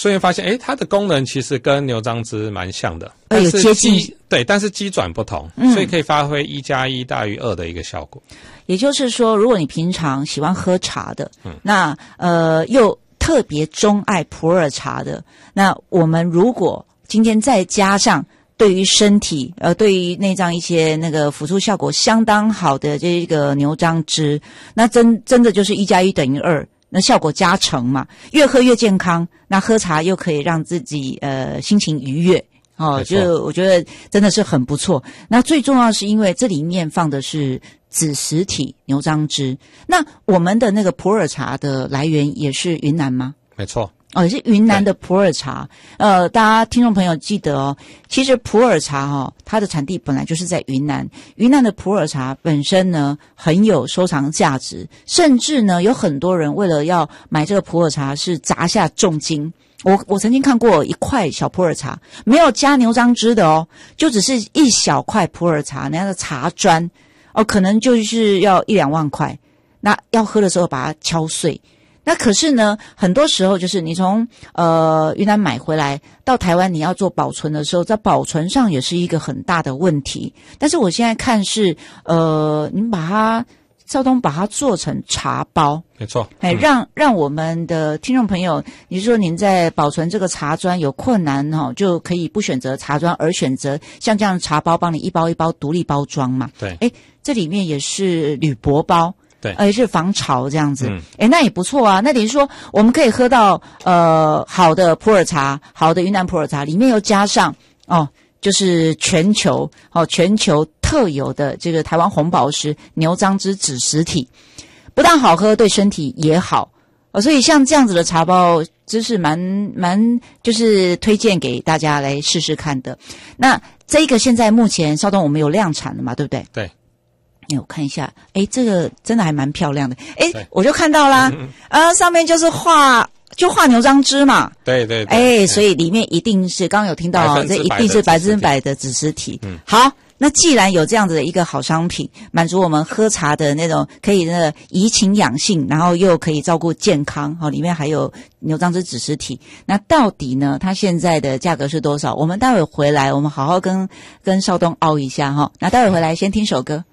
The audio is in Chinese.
所以发现它的功能其实跟牛樟芝蛮像的， 有接近， 对，但是机转不同，所以可以发挥1+1=2的一个效果。 也就是说，如果你平常喜欢喝茶的，那又特别钟爱普洱茶的，那我们如果今天再加上对于身体对于内脏一些那个辅助效果相当好的这个牛樟芝，那真的就是1+1=2，那效果加成嘛，越喝越健康，那喝茶又可以让自己心情愉悦。就我觉得真的是很不错。那最重要是因为这里面放的是子实体牛樟芝。那我们的那个普洱茶的来源也是云南吗？ 没错。 也是云南的普洱茶。大家听众朋友记得哦，其实普洱茶它的产地本来就是在云南。云南的普洱茶本身呢很有收藏价值，甚至呢有很多人为了要买这个普洱茶是砸下重金。我曾经看过一块小普洱茶，没有加牛樟芝的哦，就只是一小块普洱茶，那样的茶砖可能就是要1-2万块。那要喝的时候把它敲碎。那可是呢，很多时候就是你从云南买回来到台湾，你要做保存的时候，在保存上也是一个很大的问题。但是我现在看是你把它少东把它做成茶包， 没错， 让我们的听众朋友，你说您在保存这个茶砖有困难就可以不选择茶砖，而选择像这样的茶包，帮你一包一包独立包装嘛。 对， 这里面也是铝箔包。 对， 也是防潮这样子。那也不错啊。那等于说我们可以喝到好的普洱茶，好的云南普洱茶，里面又加上就是全球特有的这个台湾红宝石牛樟芝子实体，不但好喝，对身体也好。所以像这样子的茶包，真是蛮就是推荐给大家来试试看的。那这个现在目前稍等我们有量产了嘛，对不对？ 对。 我看一下，这个真的还蛮漂亮的。我就看到啦，上面就是画牛樟芝嘛。 对对对。 所以里面一定是刚刚有听到这一定是100%的子实体。好，那既然有这样子的一个好商品，满足我们喝茶的那种可以怡情养性，然后又可以照顾健康，里面还有牛樟芝子实体。那到底呢，它现在的价格是多少？我们待会回来，我们好好跟少东凹一下哈。那待会回来先听首歌。